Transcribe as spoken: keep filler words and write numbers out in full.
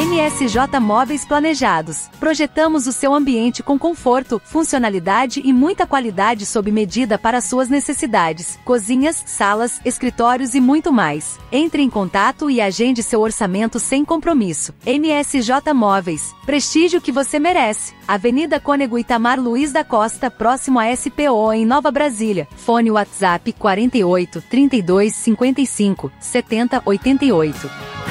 M S J Móveis Planejados. Projetamos o seu ambiente com conforto, funcionalidade e muita qualidade sob medida para suas necessidades. Cozinhas, salas, escritórios e muito mais. Entre em contato e agende seu orçamento sem compromisso. M S J Móveis. Prestígio que você merece. Avenida Cônego Itamar Luiz da Costa, próximo a S P O em Nova Brasília. Fone WhatsApp quarenta e oito, trinta e dois, cinquenta e cinco, setenta, oitenta e oito.